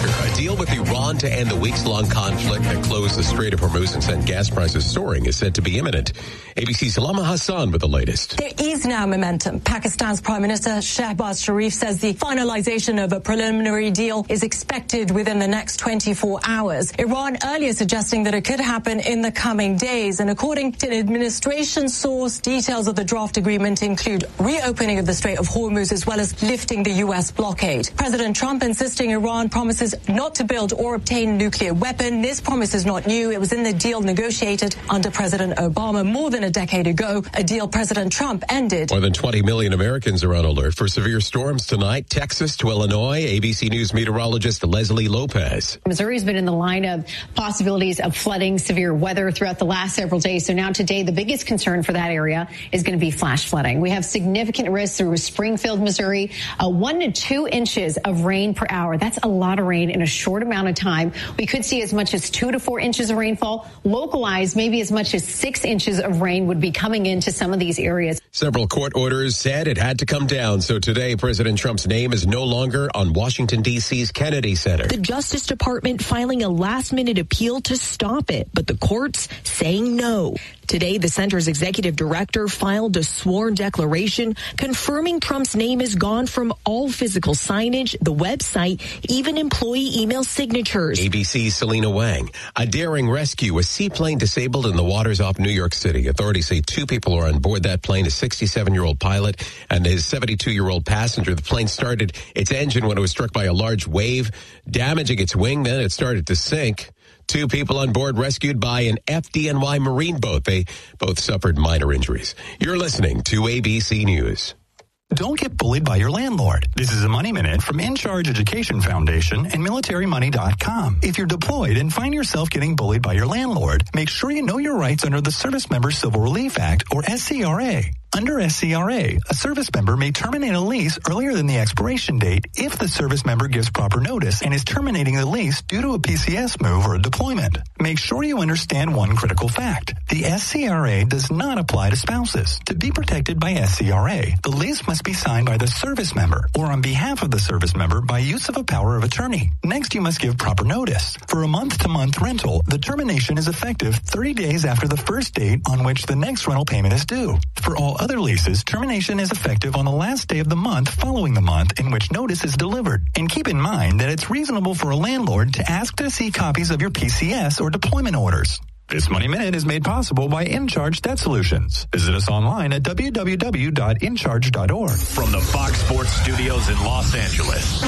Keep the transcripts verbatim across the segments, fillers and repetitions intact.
Tucker. A deal with Iran to end the weeks-long conflict that closed the Strait of Hormuz and sent gas prices soaring is said to be imminent. A B C's Salama Hassan with the latest. There is now momentum. Pakistan's Prime Minister Shehbaz Sharif says the finalization of a preliminary deal is expected within the next twenty-four hours. Iran earlier suggesting that it could happen in the coming days. And according to an administration source, details of the draft agreement include reopening of the Strait of Hormuz as well as lifting the U S blockade. President Trump insisting Iran promises not to build or obtain a nuclear weapon. This promise is not new. It was in the deal negotiated under President Obama more than a decade ago, a deal President Trump ended. More than twenty million Americans are on alert for severe storms tonight, Texas to Illinois. A B C News meteorologist Leslie Lopez. Missouri's been in the line of possibilities of flooding, severe weather throughout the last several days. So now today, the biggest concern for that area is going to be flash flooding. We have significant risks through Springfield, Missouri, uh, one to two inches of rain per hour. That's a lot of rain in a short amount of time. We could see as much as two to four inches of rainfall. Localized, maybe as much as six inches of rain would be coming into some of these areas. Several court orders said it had to come down. So today, President Trump's name is no longer on Washington, D C's Kennedy Center. The Justice Department filing a last-minute appeal to stop it, but the courts saying no. Today, the center's executive director filed a sworn declaration confirming Trump's name is gone from all physical signage, the website, even employee email signatures. A B C's Selena Wang. A daring rescue. A seaplane disabled in the waters off New York City. Authorities say two people are on board that plane, a sixty-seven-year-old pilot and his seventy-two-year-old passenger. The plane started its engine when it was struck by a large wave, damaging its wing. Then it started to sink. Two people on board rescued by an F D N Y Marine boat. They both suffered minor injuries. You're listening to A B C News. Don't get bullied by your landlord. This is a Money Minute from In Charge Education Foundation and military money dot com. If you're deployed and find yourself getting bullied by your landlord, make sure you know your rights under the Service Member Civil Relief Act, or S C R A. Under S C R A, a service member may terminate a lease earlier than the expiration date if the service member gives proper notice and is terminating the lease due to a P C S move or a deployment. Make sure you understand one critical fact. The S C R A does not apply to spouses. To be protected by S C R A, the lease must be signed by the service member or on behalf of the service member by use of a power of attorney. Next, you must give proper notice. For a month-to-month rental, the termination is effective thirty days after the first date on which the next rental payment is due. For all other leases, termination is effective on the last day of the month following the month in which notice is delivered. And keep in mind that it's reasonable for a landlord to ask to see copies of your P C S or deployment orders. This Money Minute is made possible by InCharge Debt Solutions. Visit us online at w w w dot in charge dot org. From the Fox Sports Studios in Los Angeles,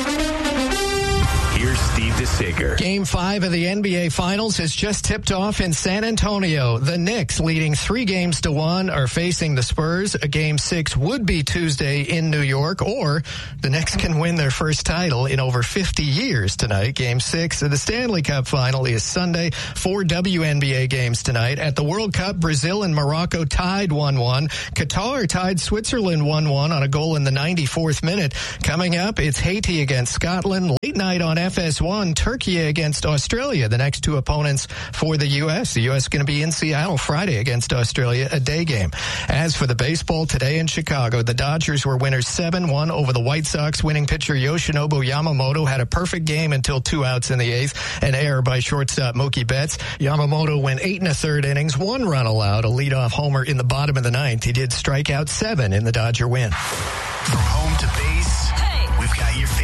here's Steve DeSager. Game five of the N B A Finals has just tipped off in San Antonio. The Knicks, leading three games to one, are facing the Spurs. A game six would be Tuesday in New York, or the Knicks can win their first title in over fifty years tonight. Game six of the Stanley Cup Final is Sunday. Four W N B A games tonight. At the World Cup, Brazil and Morocco tied one one. Qatar tied Switzerland one one on a goal in the ninety-fourth minute. Coming up, it's Haiti against Scotland. Late night on F S one, Turkey against Australia, the next two opponents for the U S. The U S going to be in Seattle Friday against Australia, a day game. As for the baseball, today in Chicago, the Dodgers were winners seven one over the White Sox. Winning pitcher Yoshinobu Yamamoto had a perfect game until two outs in the eighth. An error by shortstop Mookie Betts. Yamamoto went eight and a third innings, one run allowed, a leadoff homer in the bottom of the ninth. He did strike out seven in the Dodger win. From home to base, hey, we've got your favorite